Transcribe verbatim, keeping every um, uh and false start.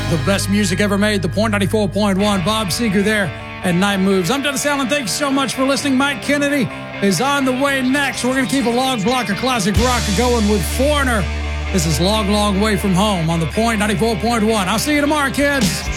The best music ever made, The Point ninety-four point one. Bob Seger there and Night Moves. I'm Dennis Allen. Thank you so much for listening. Mike Kennedy is on the way next. We're going to keep a long block of classic rock going with Foreigner. This is Long, Long Way From Home on The Point ninety-four point one. I'll see you tomorrow, kids.